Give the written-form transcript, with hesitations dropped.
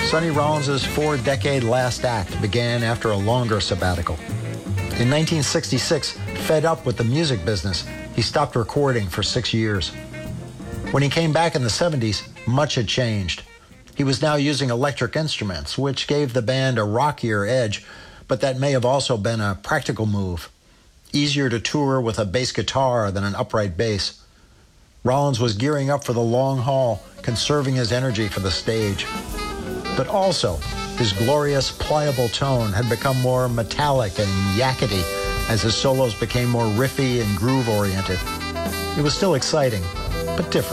Sonny Rollins' four-decade last act began after a longer sabbatical. In 1966, fed up with the music business, he stopped recording for 6 years. When he came back in the 70s, much had changed. He was now using electric instruments, which gave the band a rockier edge, but that may have also been a practical move. Easier to tour with a bass guitar than an upright bass. Rollins was gearing up for the long haul, conserving his energy for the stage. But also, his glorious, pliable tone had become more metallic and yakety as his solos became more riffy and groove-oriented. It was still exciting, but different.